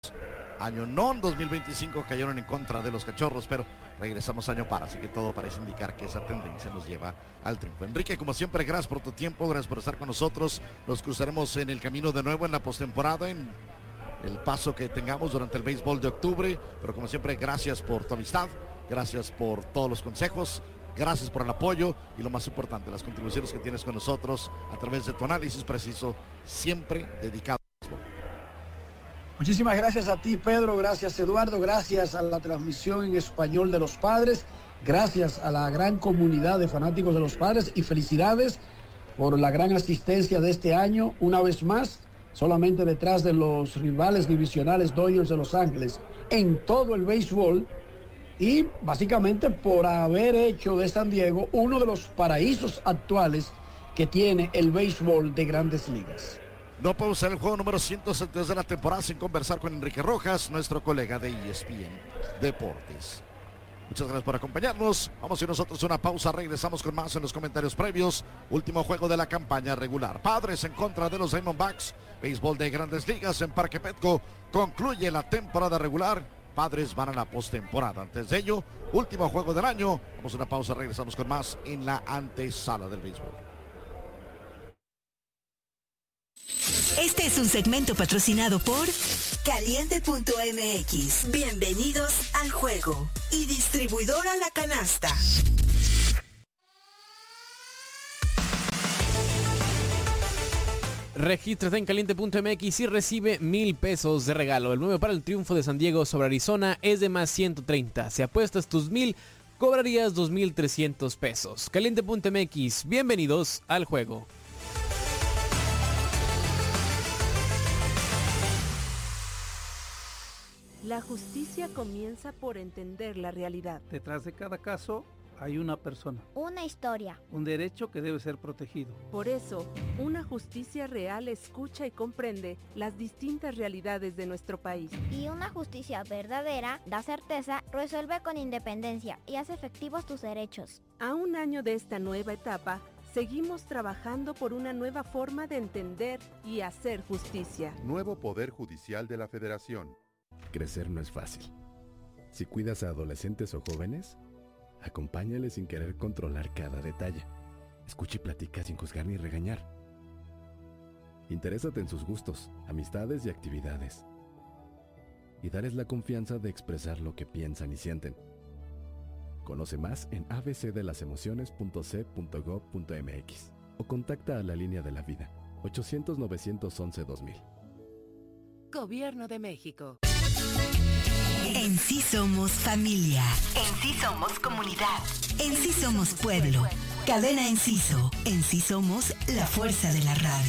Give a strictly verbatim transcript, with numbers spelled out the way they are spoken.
Año no, en dos mil veinticinco cayeron en contra de los Cachorros, pero regresamos año par, así que todo parece indicar que esa tendencia nos lleva al triunfo. Enrique, como siempre, gracias por tu tiempo, gracias por estar con nosotros. Nos cruzaremos en el camino de nuevo en la postemporada, en el paso que tengamos durante el béisbol de octubre, pero como siempre, gracias por tu amistad, gracias por todos los consejos, gracias por el apoyo y lo más importante, las contribuciones que tienes con nosotros a través de tu análisis preciso, siempre dedicado al béisbol. Muchísimas gracias a ti, Pedro, gracias Eduardo, gracias a la transmisión en español de los Padres, gracias a la gran comunidad de fanáticos de los Padres y felicidades por la gran asistencia de este año, una vez más, solamente detrás de los rivales divisionales Dodgers de Los Ángeles en todo el béisbol y básicamente por haber hecho de San Diego uno de los paraísos actuales que tiene el béisbol de Grandes Ligas. No podemos hacer el juego número ciento setenta y dos de la temporada sin conversar con Enrique Rojas, nuestro colega de E S P N Deportes. Muchas gracias por acompañarnos. Vamos a ir nosotros a una pausa. Regresamos con más en los comentarios previos. Último juego de la campaña regular. Padres en contra de los Diamondbacks. Béisbol de Grandes Ligas en Parque Petco. Concluye la temporada regular. Padres van a la postemporada. Antes de ello, último juego del año. Vamos a una pausa. Regresamos con más en la antesala del béisbol. Este es un segmento patrocinado por Caliente punto M X. Bienvenidos al juego. Y distribuidora La Canasta. Regístrate en Caliente punto M X y recibe mil pesos de regalo. El nueve para el triunfo de San Diego sobre Arizona es de más ciento treinta. Si apuestas tus mil, cobrarías dos mil trescientos pesos. Caliente punto M X. Bienvenidos al juego. La justicia comienza por entender la realidad. Detrás de cada caso hay una persona. Una historia. Un derecho que debe ser protegido. Por eso, una justicia real escucha y comprende las distintas realidades de nuestro país. Y una justicia verdadera da certeza, resuelve con independencia y hace efectivos tus derechos. A un año de esta nueva etapa, seguimos trabajando por una nueva forma de entender y hacer justicia. Nuevo Poder Judicial de la Federación. Crecer no es fácil. Si cuidas a adolescentes o jóvenes, acompáñales sin querer controlar cada detalle. Escucha y platica sin juzgar ni regañar. Interésate en sus gustos, amistades y actividades. Y dales la confianza de expresar lo que piensan y sienten. Conoce más en a b c de las emociones punto c punto gov punto m x o contacta a la línea de la vida ochocientos novecientos once dos mil. Gobierno de México. En sí somos familia. En sí somos comunidad. En sí somos pueblo. Cadena Enciso. En sí somos la fuerza de la radio.